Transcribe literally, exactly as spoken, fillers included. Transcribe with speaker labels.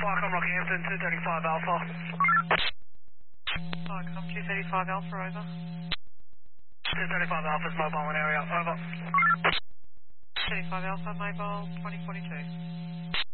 Speaker 1: Farcom Rockhampton, two thirty-five Alpha.
Speaker 2: Farcom two thirty-five Alpha, over.
Speaker 1: two thirty-five Alpha's mobile in area, over.
Speaker 2: thirty-five Alpha, mobile twenty forty-two.